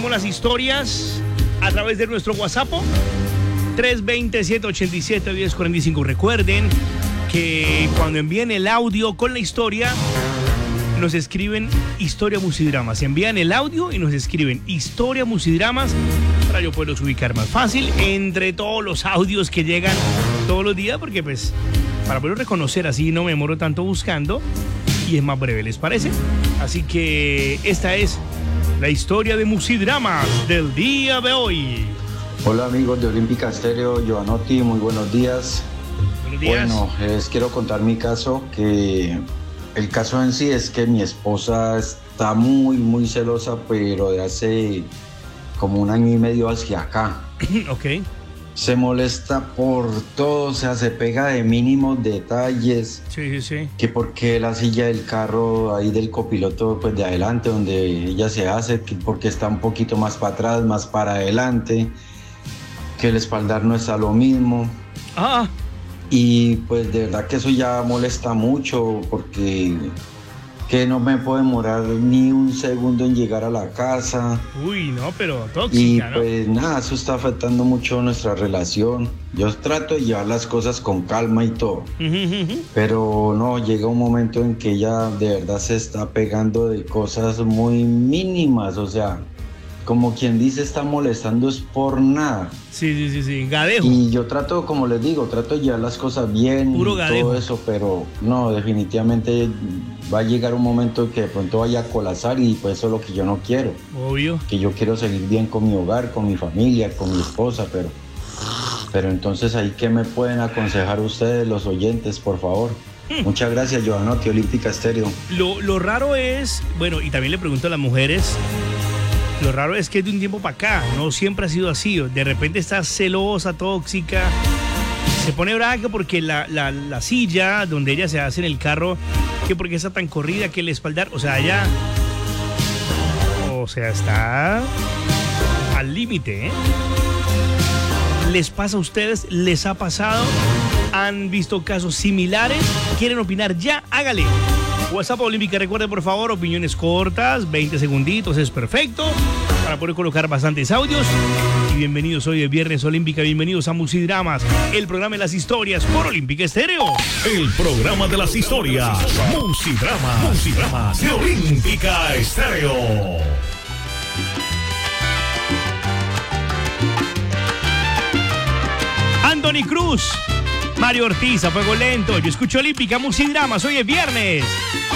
leemos las historias a través de nuestro WhatsApp 320-787-1045. Recuerden que cuando envíen el audio con la historia, nos escriben Historia Musidramas. Envían el audio y nos escriben Historia Musidramas para yo poderlos ubicar más fácil entre todos los audios que llegan todos los días, porque pues para poderlos reconocer así no me demoro tanto buscando y es más breve, ¿les parece? Así que esta es la historia de Musidramas del día de hoy. Hola amigos de Olímpica Estéreo, Giovanotti, muy buenos días. Buenos días. Bueno, les quiero contar mi caso, que el caso en sí es que mi esposa está muy celosa, pero de hace como 1 año y medio hacia acá. Ok. Se molesta por todo, o sea, se pega de mínimos detalles. Sí. Que porque la silla del carro ahí del copiloto, pues de adelante, donde ella se hace, que porque está un poquito más para atrás, más para adelante, que el espaldar no está lo mismo. Y pues de verdad que eso ya molesta mucho, porque que no me puedo demorar ni un segundo en llegar a la casa. Uy, no, pero tóxica, y ¿no? pues nada, eso está afectando mucho nuestra relación. Yo trato de llevar las cosas con calma y todo, pero no, llega un momento en que ella de verdad se está pegando de cosas muy mínimas, o sea, como quien dice, está molestando es por nada. Sí, gadejo. Y yo trato, como les digo, trato de llevar las cosas bien, puro y gadejo. todo eso, pero no, definitivamente va a llegar un momento que de pronto vaya a colapsar y pues eso es lo que yo no quiero. Obvio. Que yo quiero seguir bien con mi hogar, con mi familia, con mi esposa, pero entonces ahí, ¿qué me pueden aconsejar ustedes, los oyentes, por favor? Muchas gracias, Giovanotti, Olímpica Estéreo. Lo raro es, bueno, y también le pregunto a las mujeres, lo raro es que de un tiempo para acá, no siempre ha sido así. De repente está celosa, tóxica, se pone brava que porque la silla donde ella se hace en el carro, que porque está tan corrida, que el espaldar, o sea, ella, está al límite, ¿eh? ¿Les pasa a ustedes? ¿Les ha pasado? ¿Han visto casos similares? ¿Quieren opinar? Ya, hágale. WhatsApp Olímpica, recuerden por favor, opiniones cortas, 20 segunditos es perfecto para poder colocar bastantes audios. Y bienvenidos hoy de Viernes Olímpica, bienvenidos a Musidramas, el programa de las historias por Olímpica Estéreo. El programa de las historias, Musidramas de Olímpica Estéreo. Anthony Cruz, Mario Ortiz, a fuego lento. Yo escucho Olímpica, Musidramas, hoy es viernes.